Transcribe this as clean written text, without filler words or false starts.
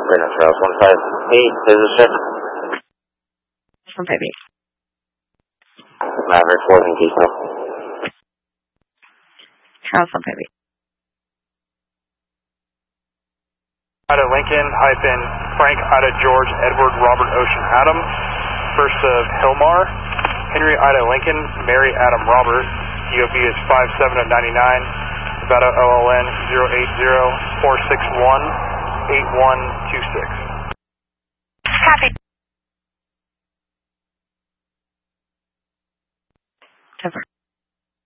Reno Charles 158, position. 158. Maverick 14 Keystone. Charles 158. Ida Lincoln, hyphen Frank Ida George Edward Robert Ocean Adam, first of Hilmar, Henry Ida Lincoln, Mary Adam Robert, DOB is 57 of 99, Nevada OLN 080-461-8126. Copy. 10-4.